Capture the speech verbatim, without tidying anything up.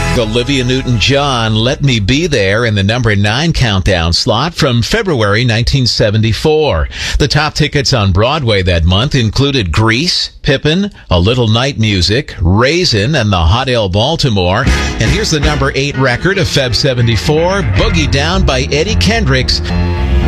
Olivia Newton-John, Let Me Be There in the number nine countdown slot from February nineteen seventy-four. The top tickets on Broadway that month included Grease, Pippin, A Little Night Music, Raisin, and the Hot Ale Baltimore. And here's the number eight record of Feb seventy-four, Boogie Down by Eddie Kendricks.